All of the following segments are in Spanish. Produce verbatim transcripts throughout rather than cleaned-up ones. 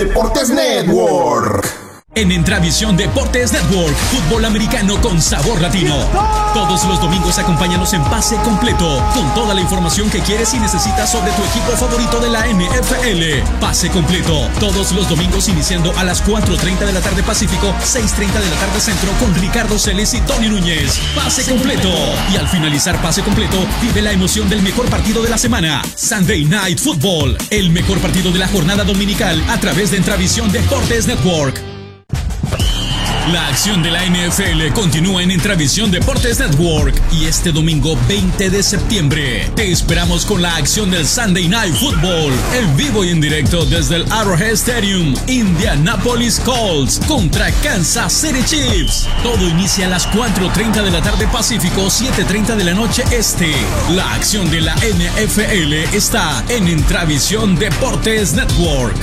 Deportes Network. En Entravisión Deportes Network, fútbol americano con sabor latino. Todos los domingos acompáñanos en Pase Completo, con toda la información que quieres y necesitas sobre tu equipo favorito de la N F L. Pase Completo, todos los domingos iniciando a las cuatro treinta de la tarde Pacífico, seis treinta de la tarde Centro, con Ricardo Celis y Tony Núñez. Pase Completo. Y al finalizar Pase Completo, vive la emoción del mejor partido de la semana. Sunday Night Football, el mejor partido de la jornada dominical a través de Entravisión Deportes Network. La acción de la N F L continúa en Entravisión Deportes Network y este domingo veinte de septiembre te esperamos con la acción del Sunday Night Football en vivo y en directo desde el Arrowhead Stadium. Indianapolis Colts contra Kansas City Chiefs. Todo inicia a las cuatro treinta de la tarde Pacífico, siete treinta de la noche Este. La acción de la N F L está en Entravisión Deportes Network.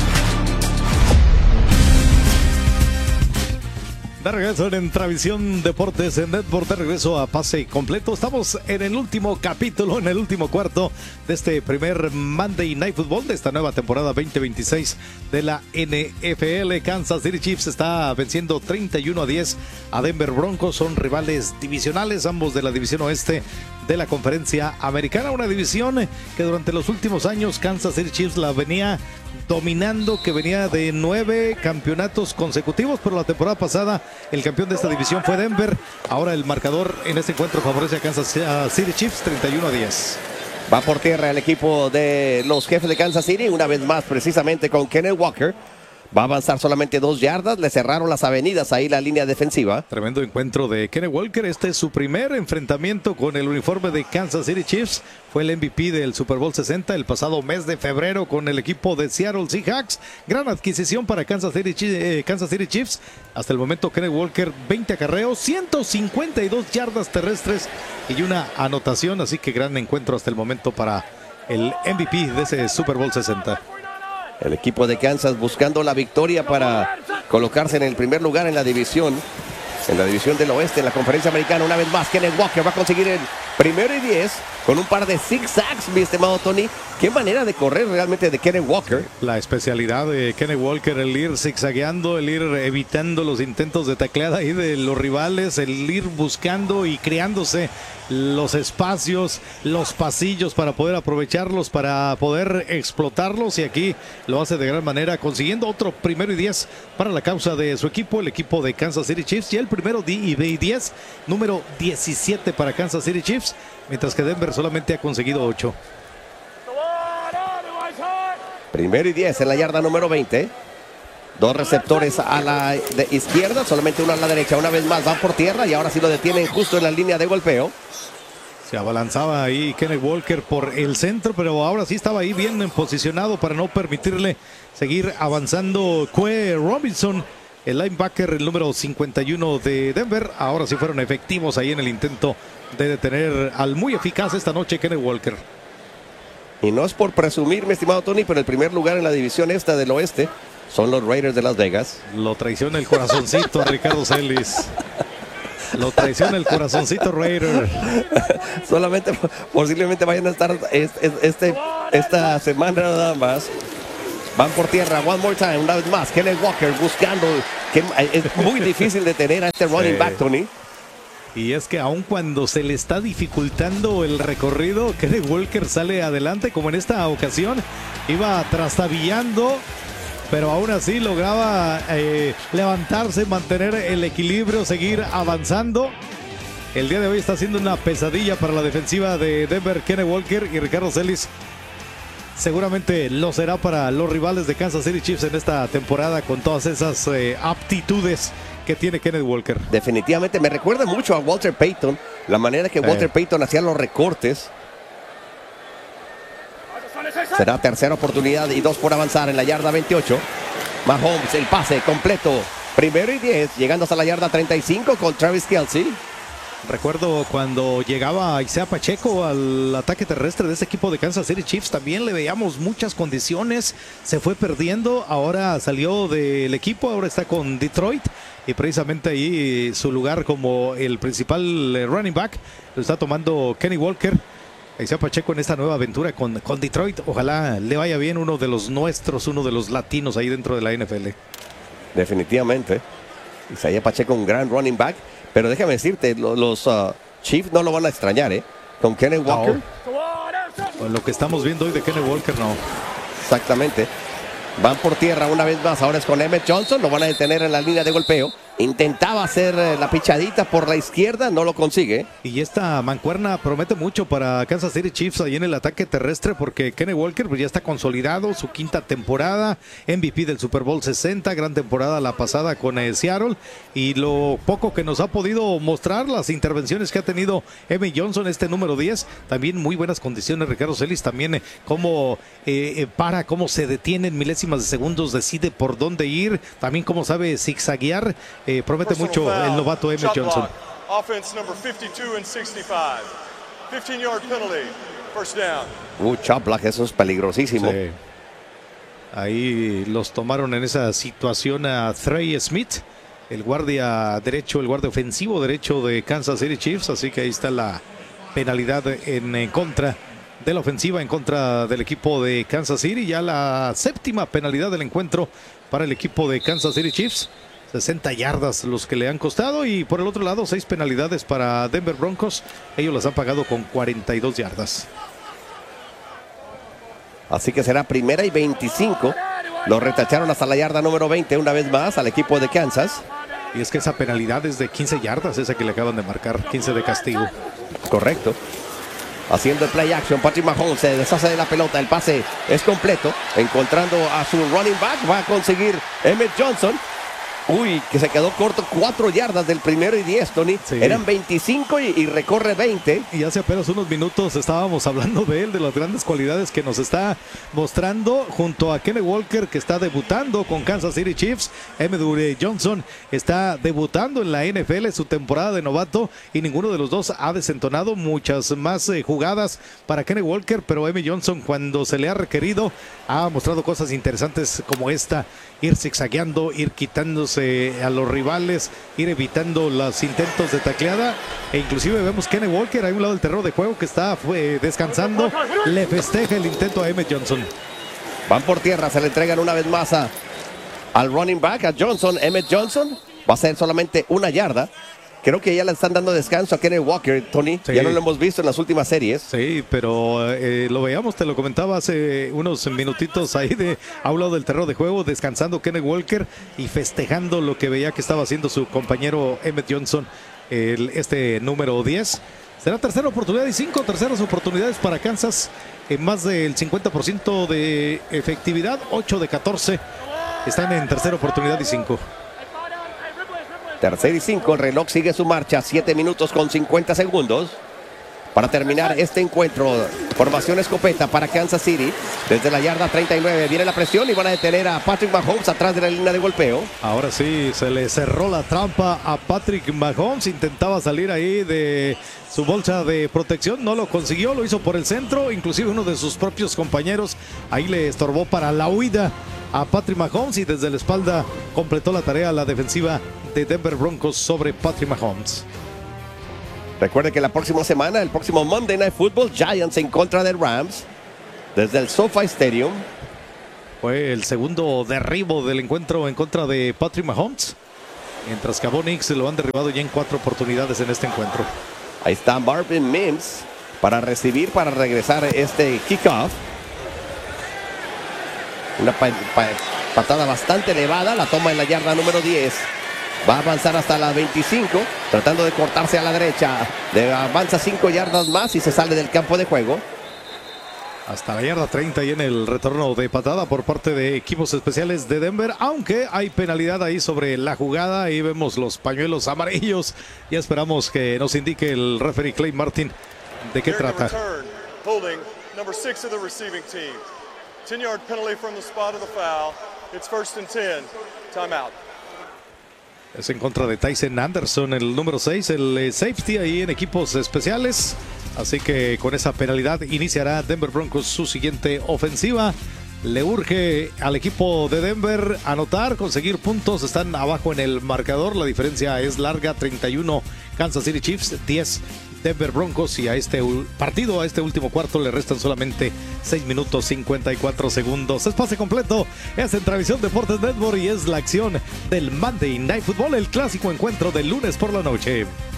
De regreso en Entravisión Deportes en Network, de regreso a Pase Completo. Estamos en el último capítulo, en el último cuarto de este primer Monday Night Football de esta nueva temporada veinte veintiséis de la N F L. Kansas City Chiefs está venciendo treinta y uno a diez a Denver Broncos. Son rivales divisionales, ambos de la división oeste de la Conferencia Americana. Una división que durante los últimos años Kansas City Chiefs la venía dominando, que venía de nueve campeonatos consecutivos, pero la temporada pasada el campeón de esta división fue Denver. Ahora el marcador en este encuentro favorece a Kansas City Chiefs treinta y uno a diez. Va por tierra el equipo de los Jefes de Kansas City, una vez más precisamente con Kenneth Walker. Va a avanzar solamente dos yardas, le cerraron las avenidas ahí la línea defensiva. Tremendo encuentro de Kenneth Walker, este es su primer enfrentamiento con el uniforme de Kansas City Chiefs. Fue el M V P del Super Bowl sesenta el pasado mes de febrero con el equipo de Seattle Seahawks. Gran adquisición para Kansas City, eh, Kansas City Chiefs. Hasta el momento Kenneth Walker, veinte acarreos, ciento cincuenta y dos yardas terrestres y una anotación, así que gran encuentro hasta el momento para el M V P de ese Super Bowl sesenta. El equipo de Kansas buscando la victoria para colocarse en el primer lugar en la división, en la división del oeste, en la conferencia americana. Una vez más, Kenneth Walker va a conseguir el primero y diez con un par de zigzags, mi estimado Tony. Qué manera de correr realmente de Kenneth Walker. La especialidad de Kenneth Walker, el ir zigzagueando, el ir evitando los intentos de tacleada ahí de los rivales, el ir buscando y creándose los espacios, los pasillos para poder aprovecharlos, para poder explotarlos, y aquí lo hace de gran manera, consiguiendo otro primero y diez para la causa de su equipo, el equipo de Kansas City Chiefs, y el primero y diez, número diecisiete para Kansas City Chiefs, mientras que Denver solamente ha conseguido ocho. Primero y diez en la yarda número veinte. Dos receptores a la de izquierda, solamente uno a la derecha. Una vez más van por tierra y ahora sí lo detienen justo en la línea de golpeo. Se abalanzaba ahí Kenneth Walker por el centro, pero ahora sí estaba ahí bien posicionado para no permitirle seguir avanzando. Quay Robinson, el linebacker, el número cincuenta y uno de Denver. Ahora sí fueron efectivos ahí en el intento de detener al muy eficaz esta noche Kenneth Walker. Y no es por presumir, mi estimado Tony, pero el primer lugar en la división esta del oeste son los Raiders de Las Vegas. Lo traiciona el corazoncito Ricardo Celis. Lo traiciona el corazoncito Raider. Solamente posiblemente vayan a estar este, este, esta semana nada más. Van por tierra, one more time, una vez más. Kenneth Walker buscando, que es muy difícil detener a este running back, Tony. Y es que aun cuando se le está dificultando el recorrido, Kenneth Walker sale adelante, como en esta ocasión. Iba trastabillando, pero aún así lograba eh, levantarse, mantener el equilibrio, seguir avanzando. El día de hoy está siendo una pesadilla para la defensiva de Denver, Kenneth Walker, y Ricardo Celis seguramente lo será para los rivales de Kansas City Chiefs en esta temporada, con todas esas eh, aptitudes que tiene Kenneth Walker. Definitivamente me recuerda mucho a Walter Payton, la manera que Walter eh. Payton hacía los recortes. Será tercera oportunidad y dos por avanzar en la yarda veintiocho. Mahomes, el pase completo. Primero y diez, llegando hasta la yarda treinta y cinco con Travis Kelce. Recuerdo cuando llegaba Isaiah Pacheco al ataque terrestre de este equipo de Kansas City Chiefs, también le veíamos muchas condiciones, se fue perdiendo, ahora salió del equipo, ahora está con Detroit, y precisamente ahí su lugar como el principal running back lo está tomando Kenny Walker. Isaiah Pacheco en esta nueva aventura con, con Detroit. Ojalá le vaya bien, uno de los nuestros, uno de los latinos ahí dentro de la N F L. Definitivamente. Isaiah Pacheco, un gran running back. Pero déjame decirte, los, los uh, Chiefs no lo van a extrañar, ¿eh? Con Kenneth Walker. No. Con lo que estamos viendo hoy de Kenneth Walker, no. Exactamente. Van por tierra una vez más. Ahora es con Emmett Johnson. Lo van a detener en la línea de golpeo. Intentaba hacer la pichadita por la izquierda, no lo consigue. Y esta mancuerna promete mucho para Kansas City Chiefs ahí en el ataque terrestre, porque Kenneth Walker pues, ya está consolidado, su quinta temporada, M V P del Super Bowl sesenta, gran temporada la pasada con eh, Seattle, y lo poco que nos ha podido mostrar, las intervenciones que ha tenido Emmett Johnson, este número diez, también muy buenas condiciones, Ricardo Celis, también eh, cómo eh, para, cómo se detiene en milésimas de segundos, decide por dónde ir, también cómo sabe zigzaguear. Eh, promete mucho foul, el novato Emmett Johnson. Offense number fifty-two and sixty-five. fifteen yard penalty. First down. Uh, chop block, eso es peligrosísimo. Sí. Ahí los tomaron en esa situación a Trey Smith, el guardia derecho, el guardia ofensivo derecho de Kansas City Chiefs, así que ahí está la penalidad en, en contra de la ofensiva, en contra del equipo de Kansas City. Ya la séptima penalidad del encuentro para el equipo de Kansas City Chiefs. sesenta yardas los que le han costado, y por el otro lado seis penalidades para Denver Broncos. Ellos las han pagado con cuarenta y dos yardas. Así que será primera y veinticinco. Lo retacharon hasta la yarda número veinte una vez más al equipo de Kansas. Y es que esa penalidad es de quince yardas, esa que le acaban de marcar, quince de castigo. Correcto. Haciendo el play action, Patrick Mahomes se deshace de la pelota, el pase es completo, encontrando a su running back, va a conseguir Emmett Johnson. Uy, que se quedó corto, cuatro yardas del primero y diez, Tony. Sí. Eran veinticinco y, y recorre veinte. Y hace apenas unos minutos estábamos hablando de él, de las grandes cualidades que nos está mostrando junto a Kenneth Walker, que está debutando con Kansas City Chiefs. Emmett Johnson está debutando en la N F L, su temporada de novato, y ninguno de los dos ha desentonado. Muchas más eh, jugadas para Kenneth Walker, pero Emmett Johnson, cuando se le ha requerido, ha mostrado cosas interesantes como esta: ir zigzagueando, ir quitándose a los rivales, ir evitando los intentos de tacleada, e inclusive vemos Kenneth Walker a un lado del terreno de juego que está fue, descansando, le festeja el intento a Emmett Johnson. Van por tierra, se le entregan una vez más a, al running back, a Johnson. Emmett Johnson va a ser solamente una yarda. Creo que ya le están dando descanso a Kenneth Walker, Tony. Sí. Ya no lo hemos visto en las últimas series. Sí, pero eh, lo veíamos, te lo comentaba hace unos minutitos ahí de a un lado del terreno de juego, descansando Kenneth Walker y festejando lo que veía que estaba haciendo su compañero Emmett Johnson, el, este número diez. Será tercera oportunidad y cinco terceras oportunidades para Kansas, en más del cincuenta por ciento de efectividad, ocho de catorce. Están en tercera oportunidad y cinco. Tercer y cinco, el reloj sigue su marcha, siete minutos con cincuenta segundos para terminar este encuentro. Formación escopeta para Kansas City. Desde la yarda treinta y nueve viene la presión y van a detener a Patrick Mahomes atrás de la línea de golpeo. Ahora sí, se le cerró la trampa a Patrick Mahomes. Intentaba salir ahí de su bolsa de protección, no lo consiguió, lo hizo por el centro. Inclusive uno de sus propios compañeros ahí le estorbó para la huida a Patrick Mahomes, y desde la espalda completó la tarea la defensiva de Denver Broncos sobre Patrick Mahomes. Recuerde que la próxima semana, el próximo Monday Night Football, Giants en contra de Rams desde el SoFi Stadium. Fue el segundo derribo del encuentro en contra de Patrick Mahomes, mientras que a Bo Nix lo han derribado ya en cuatro oportunidades en este encuentro. Ahí está Marvin Mims para recibir, para regresar este kickoff. Una pa pa patada bastante elevada, la toma en la yarda número diez. Va a avanzar hasta la veinticinco, tratando de cortarse a la derecha. Le avanza cinco yardas más y se sale del campo de juego. Hasta la yarda treinta y en el retorno de patada por parte de equipos especiales de Denver, aunque hay penalidad ahí sobre la jugada. Ahí vemos los pañuelos amarillos. Ya esperamos que nos indique el referee Clay Martin de qué trata. ten yard penalty from the spot of the foul. It's first and ten. Timeout. Es en contra de Tyson Anderson, el número seis, el eh, safety ahí en equipos especiales. Así que con esa penalidad iniciará Denver Broncos su siguiente ofensiva. Le urge al equipo de Denver anotar, conseguir puntos. Están abajo en el marcador. La diferencia es larga, treinta y uno Kansas City Chiefs, diez Denver Broncos, y a este partido, a este último cuarto, le restan solamente seis minutos cincuenta y cuatro segundos. Es pase completo, es en Transmisión Deportes Network y es la acción del Monday Night Football, el clásico encuentro del lunes por la noche.